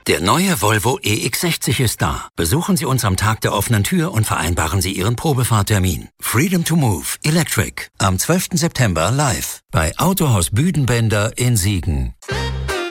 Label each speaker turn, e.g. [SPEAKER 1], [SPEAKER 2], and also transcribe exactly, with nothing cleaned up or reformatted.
[SPEAKER 1] Der neue Volvo E X sechzig ist da. Besuchen Sie uns am Tag der offenen Tür und vereinbaren Sie Ihren Probefahrtermin. Freedom to Move Electric am zwölften September live bei Autohaus Büdenbender in Siegen.